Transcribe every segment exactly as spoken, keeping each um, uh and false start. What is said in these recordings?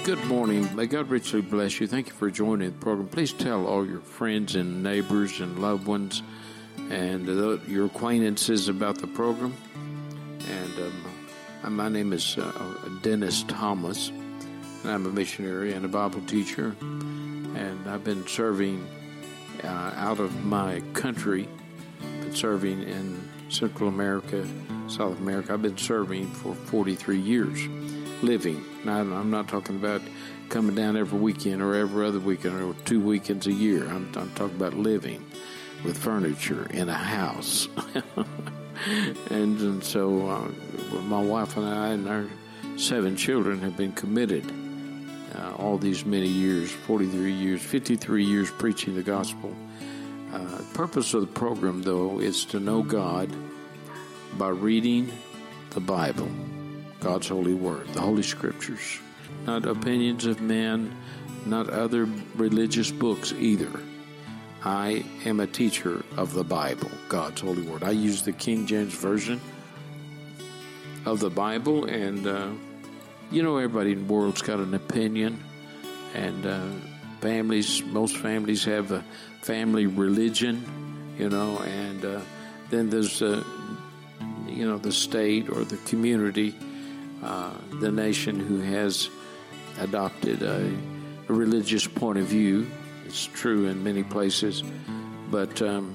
Good morning. May God richly bless you. Thank you for joining the program. Please tell all your friends and neighbors and loved ones and uh, your acquaintances about the program. And um, my name is uh, Dennis Thomas, and I'm a missionary and a Bible teacher. And I've been serving uh, out of my country, been serving in Central America, South America. I've been serving for forty-three years. Living. Now, I'm not talking about coming down every weekend or every other weekend or two weekends a year. I'm, I'm talking about living with furniture in a house. and, and so uh, my wife and I and our seven children have been committed uh, all these many years, forty-three years, fifty-three years preaching the gospel. Uh, the purpose of the program, though, is to know God by reading the Bible. God's holy word, the Holy Scriptures, not opinions of men, not other religious books either. I am a teacher of the Bible, God's holy word. I use the King James Version of the Bible, and uh, you know, everybody in the world's got an opinion, and uh, families, most families have a family religion, you know, and uh, then there's, uh, you know, the state or the community, Uh, the nation who has adopted a, a religious point of view. It's true in many places, but um,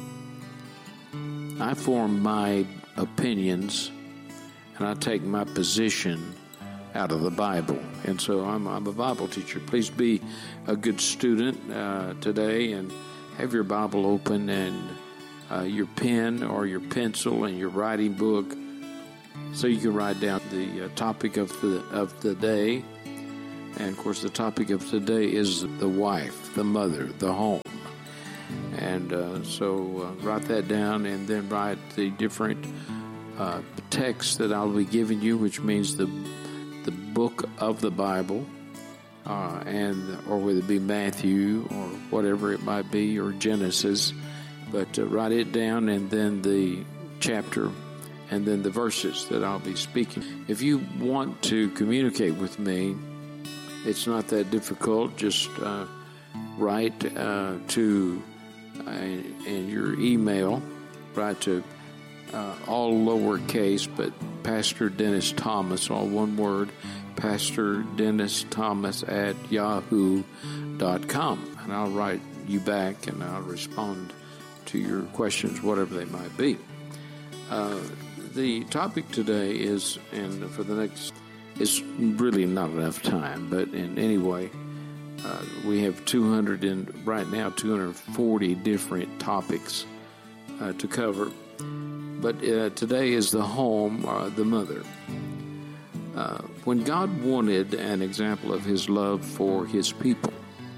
I form my opinions and I take my position out of the Bible. And so I'm, I'm a Bible teacher. Please be a good student uh, today and have your Bible open and uh, your pen or your pencil and your writing book, so you can write down the uh, topic of the of the day. And, of course, the topic of today is the wife, the mother, the home. And uh, so uh, write that down and then write the different uh, texts that I'll be giving you, which means the the book of the Bible, uh, and or whether it be Matthew or whatever it might be, or Genesis. But uh, write it down and then the chapter and then the verses that I'll be speaking. If you want to communicate with me, it's not that difficult. Just uh, write uh, to uh, in your email, write to uh, all lowercase, but Pastor Dennis Thomas, all one word, Pastor Dennis Thomas at yahoo dot com. And I'll write you back and I'll respond to your questions, whatever they might be. Uh, The topic today is, and for the next, it's really not enough time, but in anyway, uh, we have two hundred and right now two hundred forty different topics uh, to cover. But uh, today is the home, uh, the mother. Uh, when God wanted an example of His love for His people,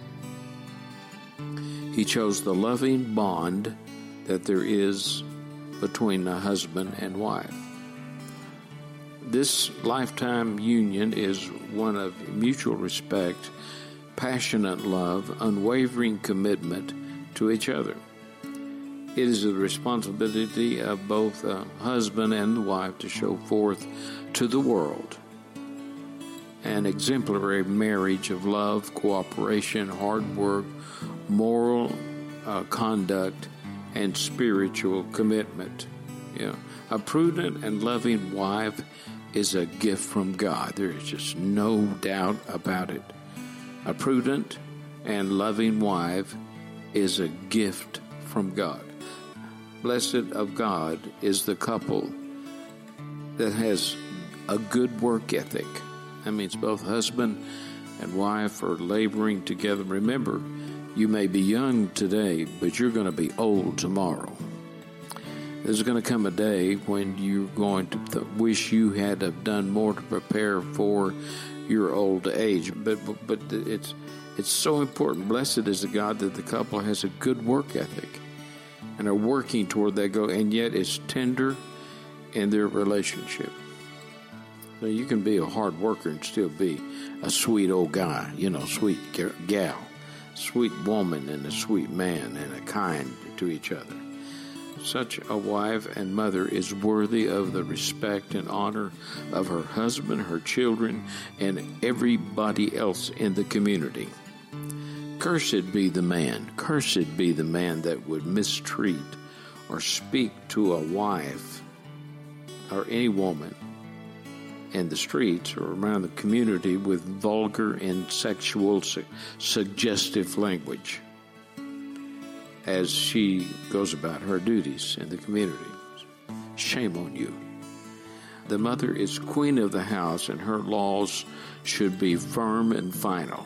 He chose the loving bond that there is between a husband and wife. This lifetime union is one of mutual respect, passionate love, unwavering commitment to each other. It is the responsibility of both the husband and the wife to show forth to the world an exemplary marriage of love, cooperation, hard work, moral uh, conduct, and spiritual commitment. You know, a prudent and loving wife is a gift from God. There is just no doubt about it. A prudent and loving wife is a gift from God. Blessed of God is the couple that has a good work ethic. That means both husband and wife are laboring together. Remember, you may be young today, but you're going to be old tomorrow. There's going to come a day when you're going to th- wish you had have done more to prepare for your old age. But but it's it's so important. Blessed is the God that the couple has a good work ethic and are working toward that goal, and yet it's tender in their relationship. So you can be a hard worker and still be a sweet old guy, you know, sweet gal. Sweet woman and a sweet man and a kind to each other. such a wife and mother is worthy of the respect and honor of her husband, her children, and everybody else in the community. Cursed be the man, cursed be the man that would mistreat or speak to a wife or any woman in the streets or around the community with vulgar and sexual su- suggestive language as she goes about her duties in the community. Shame on you. The mother is queen of the house, and her laws should be firm and final.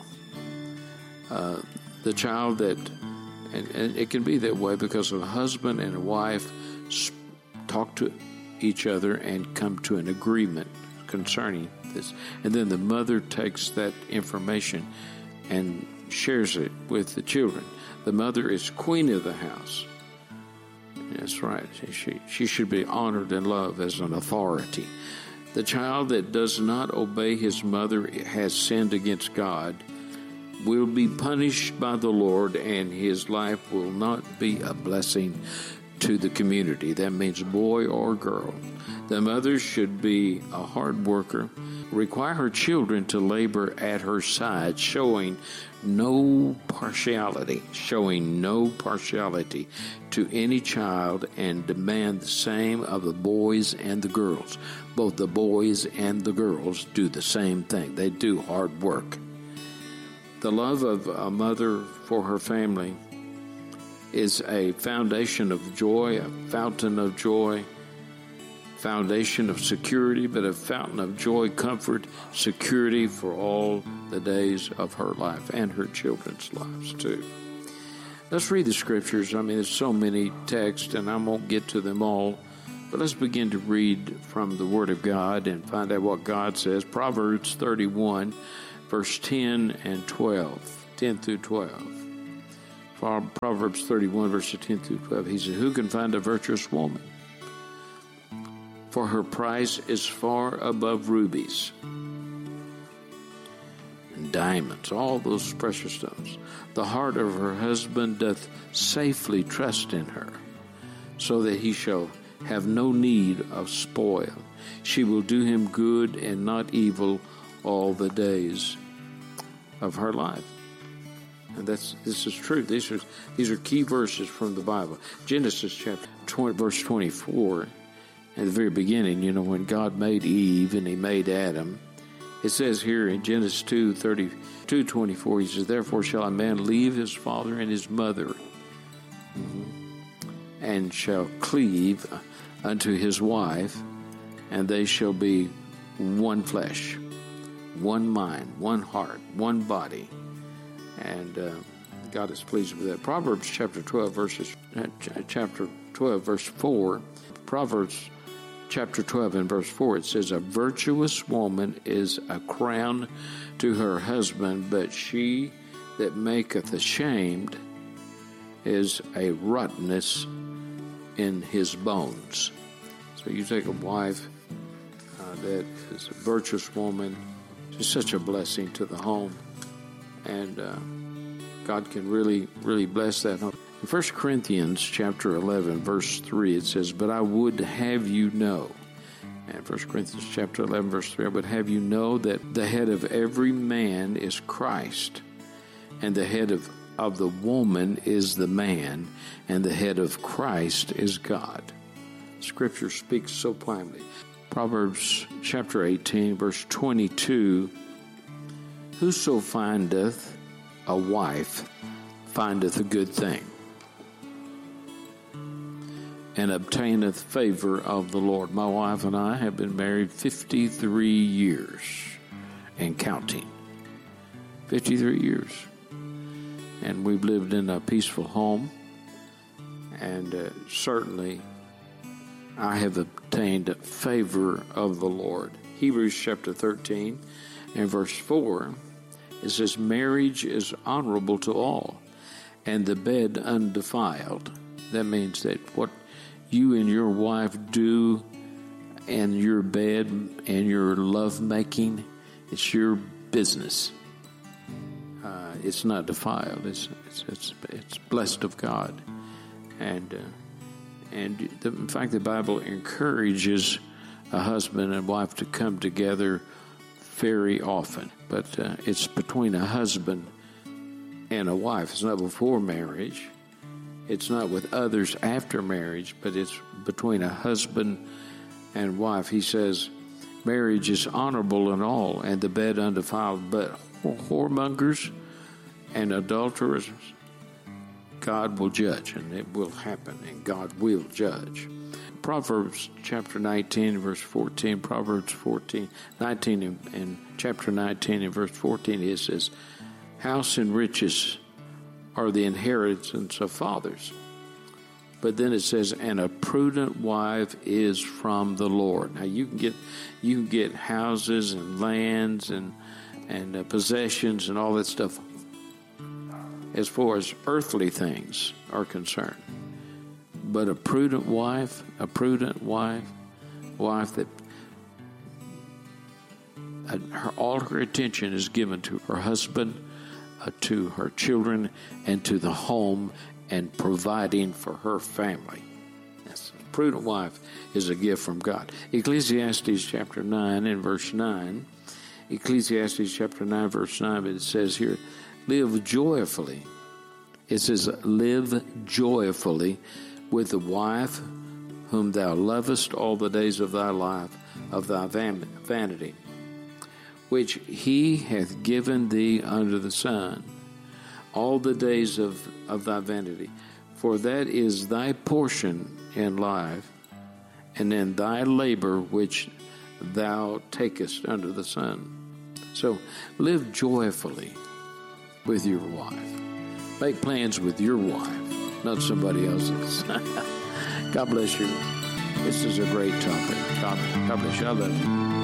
Uh, the child that, and, and it can be that way because a husband and a wife talk to each other and come to an agreement concerning this. And then the mother takes that information and shares it with the children. The mother is queen of the house. That's right. She, she should be honored and loved as an authority. The child that does not obey his mother has sinned against God, will be punished by the Lord, and his life will not be a blessing to the community. That means boy or girl. The mother should be a hard worker, require her children to labor at her side, showing no partiality, showing no partiality to any child, and demand the same of the boys and the girls. Both the boys and the girls do the same thing. They do hard work. The love of a mother for her family is a foundation of joy, a fountain of joy, foundation of security, but a fountain of joy, comfort, security for all the days of her life and her children's lives too. Let's read the scriptures. I mean, there's so many texts, and I won't get to them all, but let's begin to read from the Word of God and find out what God says. Proverbs thirty-one, verse ten and twelve, ten through twelve. Proverbs thirty-one, verses ten through twelve. He says, "Who can find a virtuous woman? For her price is far above rubies and diamonds, all those precious stones. The heart of her husband doth safely trust in her, so that he shall have no need of spoil. She will do him good and not evil all the days of her life." And that's this is true. These are these are key verses from the Bible. Genesis chapter twenty, verse twenty-four. At the very beginning, you know, when God made Eve and he made Adam, it says here in Genesis two thirty-two twenty-four, he says, "Therefore shall a man leave his father and his mother, mm-hmm, and shall cleave unto his wife, and they shall be one flesh, one mind, one heart, one body." And uh, God is pleased with that. Proverbs chapter twelve, verses uh, chapter twelve, verse four. Proverbs chapter twelve and verse four, it says, "A virtuous woman is a crown to her husband, but she that maketh ashamed is a rottenness in his bones." So you take a wife uh, that is a virtuous woman, she's such a blessing to the home, and uh, God can really, really bless that home. In First Corinthians chapter eleven, verse three, it says, "But I would have you know," and First Corinthians chapter eleven, verse three, "I would have you know that the head of every man is Christ, and the head of, of the woman is the man, and the head of Christ is God." Scripture speaks so plainly. Proverbs chapter eighteen, verse twenty-two, "Whoso findeth a wife findeth a good thing, and obtaineth favor of the Lord." My wife and I have been married fifty-three years and counting. fifty-three years. And we've lived in a peaceful home, and uh, certainly I have obtained favor of the Lord. Hebrews chapter thirteen and verse four, it says, "Marriage is honorable to all, and the bed undefiled." That means that what you and your wife do in your bed and your love making, it's your business. Uh, it's not defiled. It's it's it's, it's blessed of God, and uh, And the, in fact, the Bible encourages a husband and wife to come together very often. But uh, it's between a husband and a wife. It's not before marriage. It's not with others after marriage, but it's between a husband and wife. He says, marriage is honorable in all, and the bed undefiled, but whoremongers and adulterers, God will judge, and it will happen, and God will judge. Proverbs chapter nineteen, verse fourteen, Proverbs fourteen, nineteen, and, and chapter nineteen and verse fourteen, it says, house and riches are the inheritance of fathers. But then it says, and a prudent wife is from the Lord. Now you can get you can get houses and lands and and uh, possessions and all that stuff as far as earthly things are concerned. But a prudent wife, a prudent wife, wife that uh, her, all her attention is given to her husband, uh, to her children, and to the home, and providing for her family. Yes, a prudent wife is a gift from God. Ecclesiastes chapter nine and verse nine. Ecclesiastes chapter nine, verse nine, it says here, live joyfully. It says, live joyfully with the wife whom thou lovest all the days of thy life, of thy van- vanity, which he hath given thee under the sun, all the days of, of thy vanity. For that is thy portion in life, and in thy labor which thou takest under the sun. So live joyfully with your wife. Make plans with your wife, not somebody else's. God bless you. This is a great topic. God, God bless you. I love you.